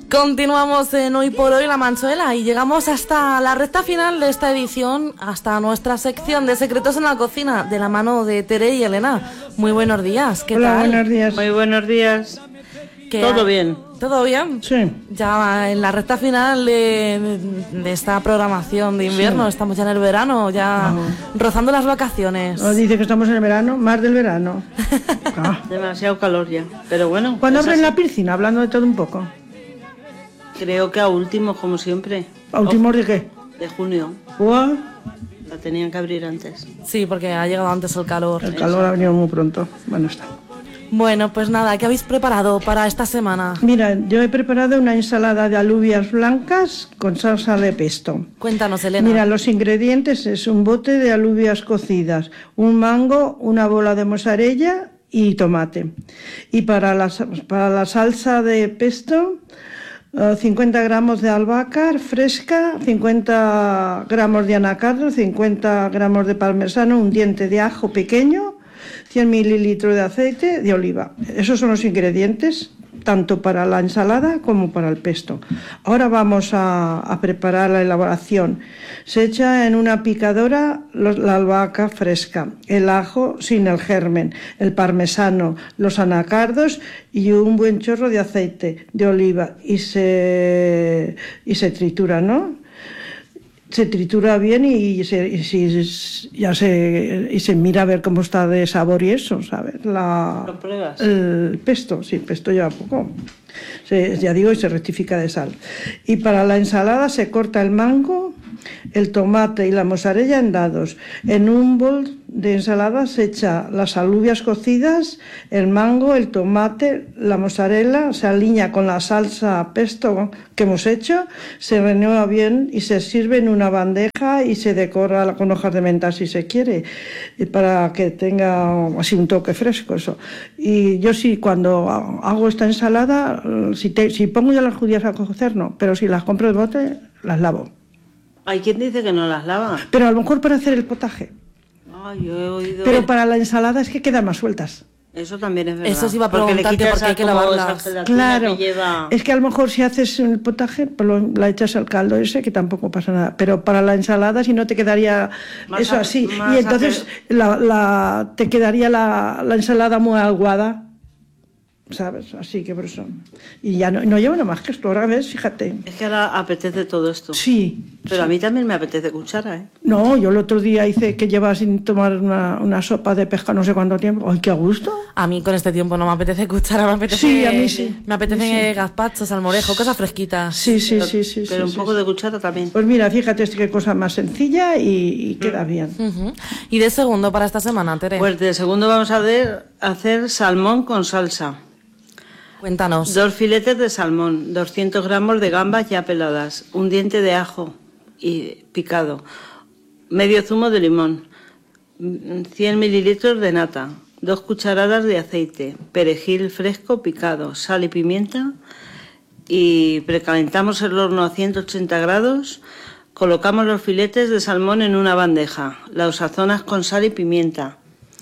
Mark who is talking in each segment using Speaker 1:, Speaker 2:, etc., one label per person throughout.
Speaker 1: Continuamos en Hoy por Hoy La Manchuela y llegamos hasta la recta final de esta edición, hasta nuestra sección de Secretos en la Cocina, de la mano de Tere y Elena. Muy buenos días, ¿qué
Speaker 2: Hola,
Speaker 1: tal?
Speaker 2: Buenos días.
Speaker 3: Muy buenos días. ¿Todo bien?
Speaker 1: ¿Todo bien?
Speaker 2: Sí.
Speaker 1: Ya en la recta final de esta programación de invierno, sí. Estamos ya en el verano, ya rozando las vacaciones.
Speaker 2: Nos dice que estamos en el verano, más del verano.
Speaker 3: Demasiado calor ya, pero bueno.
Speaker 2: ¿Cuándo abren la piscina? Hablando de todo un poco.
Speaker 3: Creo que a últimos, como siempre.
Speaker 2: ¿A últimos de qué?
Speaker 3: De junio.
Speaker 2: ¿What?
Speaker 3: La tenían que abrir antes.
Speaker 1: Sí, porque ha llegado antes el calor.
Speaker 2: El calor ha venido muy pronto. Bueno, está.
Speaker 1: Bueno, pues nada, ¿qué habéis preparado para esta semana?
Speaker 2: Mira, yo he preparado una ensalada de alubias blancas con salsa de pesto.
Speaker 1: Cuéntanos, Elena.
Speaker 2: Mira, los ingredientes es un bote de alubias cocidas, un mango, una bola de mozzarella y tomate. Y para la salsa de pesto, 50 gramos de albahaca fresca, 50 gramos de anacardo, 50 gramos de parmesano, un diente de ajo pequeño, 100 mililitros de aceite de oliva. Esos son los ingredientes, tanto para la ensalada como para el pesto. Ahora vamos a preparar la elaboración. Se echa en una picadora la albahaca fresca, el ajo sin el germen, el parmesano, los anacardos y un buen chorro de aceite de oliva y se tritura, ¿no? Se tritura bien y se mira a ver cómo está de sabor y eso, ¿sabes?
Speaker 3: ¿Lo pruebas?
Speaker 2: El pesto, sí, el pesto lleva poco. Ya digo, y se rectifica de sal. Y para la ensalada se corta el mango, el tomate y la mozzarella en dados. En un bol de ensalada se echa las alubias cocidas, el mango, el tomate, la mozzarella, se alinea con la salsa pesto que hemos hecho, se renueva bien y se sirve en una bandeja y se decora con hojas de menta si se quiere, para que tenga así un toque fresco eso. Y yo sí, cuando hago esta ensalada, si pongo ya las judías a cocer, no, pero si las compro de bote, las lavo.
Speaker 3: Hay quien dice que no las lava.
Speaker 2: Pero a lo mejor para hacer el potaje.
Speaker 3: Yo he oído.
Speaker 2: Pero para la ensalada es que quedan más sueltas.
Speaker 3: Eso también es verdad.
Speaker 1: Eso sí iba a preguntarte porque hay que lavarlas.
Speaker 2: Claro, es que a lo mejor si haces el potaje, pues la echas al caldo ese, que tampoco pasa nada. Pero para la ensalada, si no te quedaría eso así. Y entonces te quedaría la ensalada muy aguada, ¿sabes? Así que por eso. Y ya no llevo nada más que esto, ahora ves, fíjate.
Speaker 3: Es que ahora apetece todo esto.
Speaker 2: Sí.
Speaker 3: Pero a mí también me apetece cuchara, ¿eh?
Speaker 2: No, yo el otro día hice que lleva sin tomar una sopa de pescado no sé cuánto tiempo. ¡Ay, qué gusto!
Speaker 1: A mí con este tiempo no me apetece cuchara, me apetece...
Speaker 2: Sí, a mí sí.
Speaker 1: Me apetece gazpacho, salmorejo, cosas fresquitas.
Speaker 2: Sí.
Speaker 3: Pero un poco de cuchara también.
Speaker 2: Pues mira, fíjate qué cosa más sencilla y queda bien.
Speaker 1: ¿Y de segundo para esta semana, Tere?
Speaker 3: Pues de segundo vamos a hacer salmón con salsa.
Speaker 1: Cuéntanos.
Speaker 3: 2 filetes de salmón, 200 gramos de gambas ya peladas, un diente de ajo y picado, medio zumo de limón, 100 mililitros de nata, 2 cucharadas de aceite, perejil fresco picado, sal y pimienta, y precalentamos el horno a 180 grados, colocamos los filetes de salmón en una bandeja, los sazonas con sal y pimienta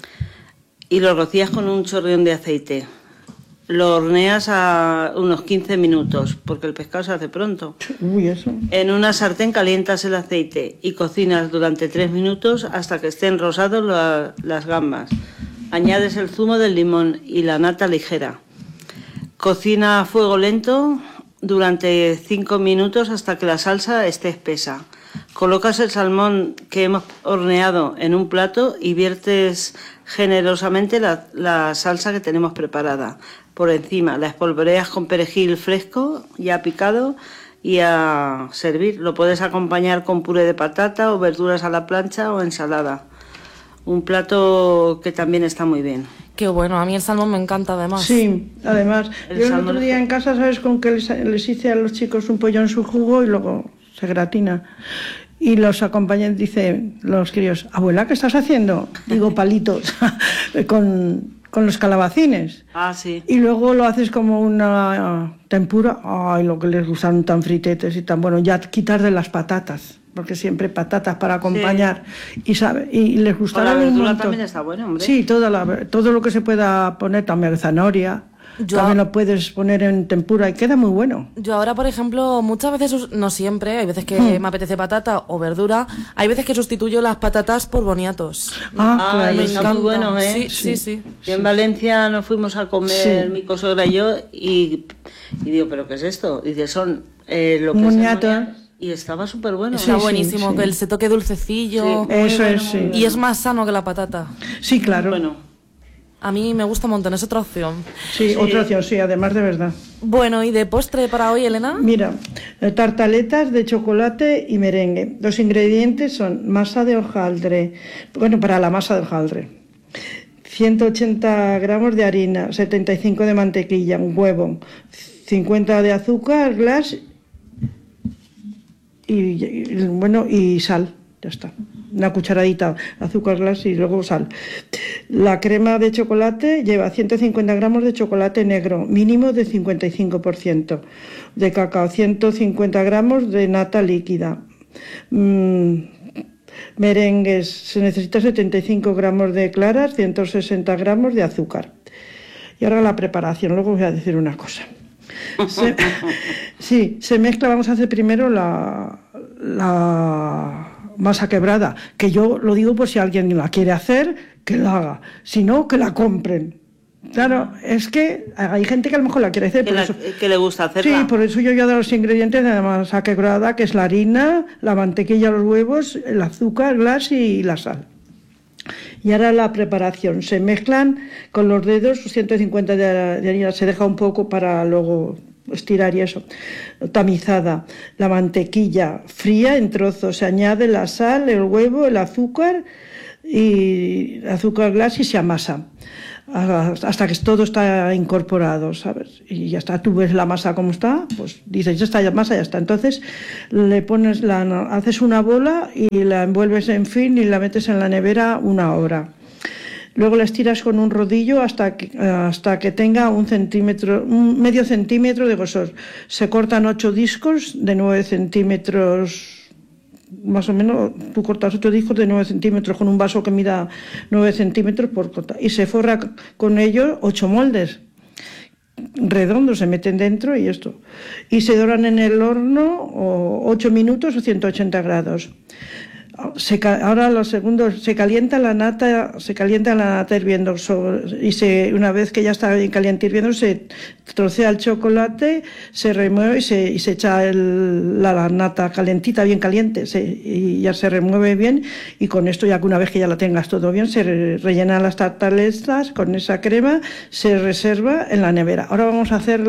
Speaker 3: y los rocías con un chorreón de aceite. Lo horneas a unos 15 minutos, porque el pescado se hace pronto.
Speaker 2: Uy, eso.
Speaker 3: En una sartén calientas el aceite y cocinas durante 3 minutos hasta que estén rosados las gambas. Añades el zumo del limón y la nata ligera. Cocina a fuego lento durante 5 minutos hasta que la salsa esté espesa. Colocas el salmón que hemos horneado en un plato y viertes generosamente la salsa que tenemos preparada. Por encima la espolvoreas con perejil fresco ya picado y a servir. Lo puedes acompañar con puré de patata o verduras a la plancha o ensalada. Un plato que también está muy bien.
Speaker 1: Qué bueno, a mí el salmón me encanta además.
Speaker 2: Sí, además. Yo el otro día en casa, ¿sabes con qué les hice a los chicos un pollo en su jugo y luego se gratina? Y los acompañé, dicen los críos, abuela, ¿qué estás haciendo? Digo, palitos, con los calabacines.
Speaker 3: Ah, sí.
Speaker 2: Y luego lo haces como una tempura. Ay, lo que les gustan tan fritetes y tan bueno. Ya quitar de las patatas, porque siempre patatas para acompañar. Sí. Y les gustará un montón.
Speaker 3: También está bueno, hombre.
Speaker 2: Sí, todo lo que se pueda poner, también zanahoria. También lo puedes poner en tempura y queda muy bueno.
Speaker 1: Yo ahora, por ejemplo, muchas veces, no siempre, hay veces que me apetece patata o verdura, hay veces que sustituyo las patatas por boniatos.
Speaker 2: Claro,
Speaker 3: y está muy bueno, ¿eh?
Speaker 1: Sí.
Speaker 3: Y en Valencia nos fuimos a comer, mi cosuegra y yo, y digo, ¿pero qué es esto? Y dice, son lo que es
Speaker 2: Moniatos.
Speaker 3: y estaba súper bueno.
Speaker 1: Está buenísimo, que el se toque dulcecillo.
Speaker 2: Eso es, sí.
Speaker 1: Y es más sano que la patata.
Speaker 2: Sí, claro.
Speaker 3: Bueno.
Speaker 1: A mí me gusta un montón, es otra opción.
Speaker 2: Sí, otra opción, sí, además de verdad.
Speaker 1: Bueno, ¿y de postre para hoy, Elena?
Speaker 2: Mira, tartaletas de chocolate y merengue. Los ingredientes son masa de hojaldre, bueno, para la masa de hojaldre, 180 gramos de harina, 75 de mantequilla, un huevo, 50 de azúcar, glass y sal. Ya está. Una cucharadita de azúcar glass y luego sal. La crema de chocolate lleva 150 gramos de chocolate negro, mínimo de 55%. De cacao, 150 gramos de nata líquida. Merengues, se necesita 75 gramos de claras, 160 gramos de azúcar. Y ahora la preparación, luego voy a decir una cosa. Se mezcla, vamos a hacer primero la masa quebrada, que yo lo digo por si alguien la quiere hacer, que la haga, si no, que la compren. Claro, es que hay gente que a lo mejor la quiere hacer.
Speaker 3: Que le gusta hacerla.
Speaker 2: Sí, por eso yo de los ingredientes de la masa quebrada, que es la harina, la mantequilla, los huevos, el azúcar, glass y la sal. Y ahora la preparación, se mezclan con los dedos, 150 de harina, se deja un poco para luego estirar y eso, tamizada, la mantequilla fría en trozos, se añade la sal, el huevo, el azúcar y azúcar glass y se amasa hasta que todo está incorporado, ¿sabes? Y ya está, tú ves la masa como está, pues dices, ya está, la masa ya está. Entonces le pones haces una bola y la envuelves en film y la metes en la nevera 1 hora. Luego la estiras con un rodillo hasta que tenga medio centímetro de grosor. Se cortan 8 discos de 9 centímetros, más o menos. Tú cortas 8 discos de 9 centímetros con un vaso que mida 9 centímetros por cortar. Y se forra con ello 8 moldes redondos, se meten dentro y esto. Y se doran en el horno 8 minutos o 180 grados. Ahora lo segundo, se calienta la nata hirviendo una vez que ya está bien caliente hirviendo, se trocea el chocolate, se remueve y se echa la nata calentita, bien caliente, y ya se remueve bien, y con esto, ya que una vez que ya la tengas todo bien, se rellenan las tartaletas con esa crema, se reserva en la nevera. Ahora vamos a hacer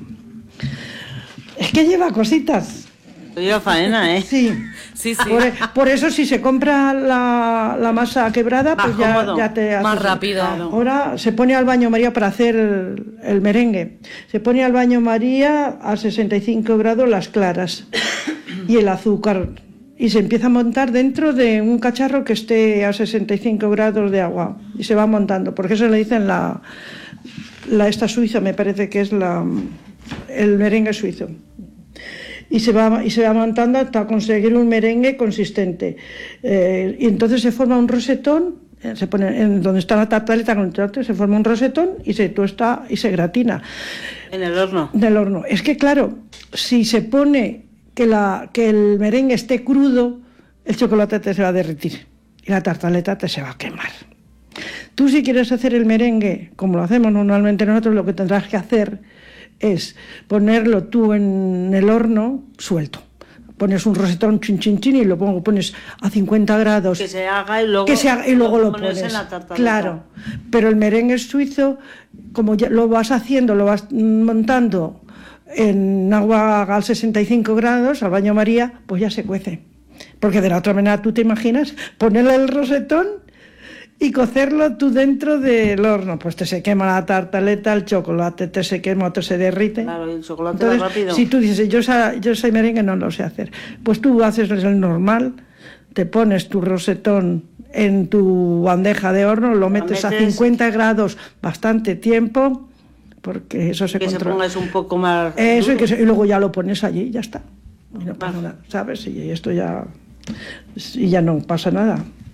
Speaker 2: es que lleva cositas.
Speaker 3: Lleva faena, ¿eh?
Speaker 2: Sí. Por eso, si se compra la masa quebrada, pues ya te hace
Speaker 1: más rápido.
Speaker 2: Ahora se pone al baño María para hacer el merengue. Se pone al baño María a 65 grados las claras y el azúcar. Y se empieza a montar dentro de un cacharro que esté a 65 grados de agua. Y se va montando, porque eso le dicen esta suiza, me parece que es el merengue suizo. Y se va montando hasta conseguir un merengue consistente. Y entonces se forma un rosetón, se pone en donde está la tartaleta con el chocolate, se forma un rosetón y se tuesta y se gratina.
Speaker 3: En el horno.
Speaker 2: En el horno. Es que claro, si se pone que el merengue esté crudo, el chocolate te se va a derretir y la tartaleta te se va a quemar. Tú, si quieres hacer el merengue, como lo hacemos normalmente nosotros, lo que tendrás que hacer es ponerlo tú en el horno suelto. Pones un rosetón chin chin chin y lo pones a 50 grados.
Speaker 3: Que se haga y luego
Speaker 2: lo pones
Speaker 3: en la tartaleta.
Speaker 2: Claro, pero el merengue suizo, como ya lo vas haciendo, lo vas montando en agua a 65 grados, al baño María, pues ya se cuece. Porque de la otra manera, tú te imaginas ponerle el rosetón y cocerlo tú dentro del horno, pues te se quema la tartaleta, el chocolate te se quema, te se derrite.
Speaker 3: Claro, y el chocolate
Speaker 2: entonces,
Speaker 3: va rápido.
Speaker 2: Si tú dices, yo soy merengue, no lo sé hacer, pues tú haces el normal, te pones tu rosetón en tu bandeja de horno, lo metes a 50 grados bastante tiempo, porque eso se controla.
Speaker 3: Que se ponga eso un poco más
Speaker 2: eso, y luego ya lo pones allí y ya está. Y no pasa nada, ¿sabes? Y esto ya no pasa nada.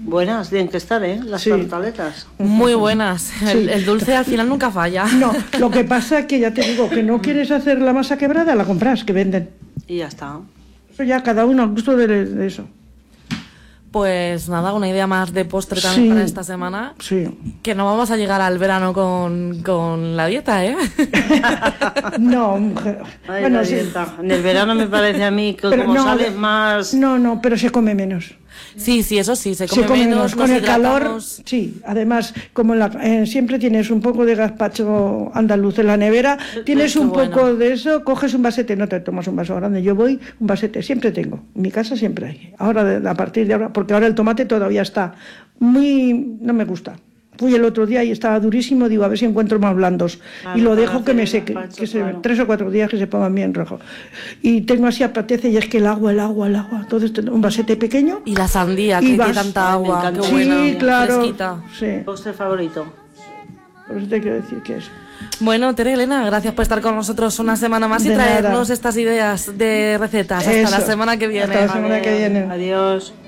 Speaker 3: Buenas, tienen que estar, las
Speaker 2: Sí.
Speaker 3: tartaletas.
Speaker 1: Muy buenas. El dulce al final nunca falla.
Speaker 2: No, lo que pasa es que ya te digo, que no quieres hacer la masa quebrada, la compras, que venden.
Speaker 3: Y ya está.
Speaker 2: Eso ya cada uno al gusto de eso.
Speaker 1: Pues nada, una idea más de postre también
Speaker 2: Sí.
Speaker 1: para esta semana.
Speaker 2: Sí.
Speaker 1: Que no vamos a llegar al verano con la dieta, ¿eh?
Speaker 2: No, mujer.
Speaker 3: Ay,
Speaker 2: Bueno,
Speaker 3: la
Speaker 2: sí.
Speaker 3: dieta. En el verano me parece a mí que
Speaker 2: Pero
Speaker 3: como
Speaker 2: no,
Speaker 3: sales más...
Speaker 2: No, pero se come menos.
Speaker 1: Sí, eso sí, se come,
Speaker 2: Se come menos.
Speaker 1: menos,
Speaker 2: Con
Speaker 1: nos
Speaker 2: el calor,
Speaker 1: hidratamos.
Speaker 2: sí. Además, como siempre tienes un poco de gazpacho andaluz en la nevera, tienes
Speaker 1: qué
Speaker 2: un
Speaker 1: bueno.
Speaker 2: poco de eso, coges un vasete, no te tomas un vaso grande. Yo voy, un vasete, siempre tengo. En mi casa siempre hay. Ahora, a partir de ahora, porque ahora el tomate todavía está no me gusta. Fui el otro día y estaba durísimo, digo, a ver si encuentro más blandos.
Speaker 3: Claro,
Speaker 2: y lo
Speaker 3: para
Speaker 2: dejo que
Speaker 3: hacer
Speaker 2: me
Speaker 3: el
Speaker 2: seque,
Speaker 3: gazpacho,
Speaker 2: que
Speaker 3: claro.
Speaker 2: 3 o 4 días que se pongan bien rojo. Y tengo así apetece y es que el agua. Entonces, un vasete pequeño.
Speaker 1: Y la sandía,
Speaker 2: Y
Speaker 1: que
Speaker 2: vas-
Speaker 1: tiene tanta
Speaker 3: Ay, me
Speaker 1: agua,
Speaker 3: encanta.
Speaker 1: qué
Speaker 3: Sí,
Speaker 1: buena,
Speaker 2: claro.
Speaker 1: fresquita.
Speaker 2: Sí,
Speaker 3: ¿Postre favorito?
Speaker 2: por eso te quiero decir que es.
Speaker 1: Bueno, Tere, Elena, gracias por estar con nosotros una semana más y
Speaker 2: De
Speaker 1: traernos
Speaker 2: nada.
Speaker 1: estas ideas de recetas. Hasta la
Speaker 2: Eso.
Speaker 1: semana que viene.
Speaker 2: Hasta la semana que
Speaker 3: Vale,
Speaker 2: viene.
Speaker 3: Adiós.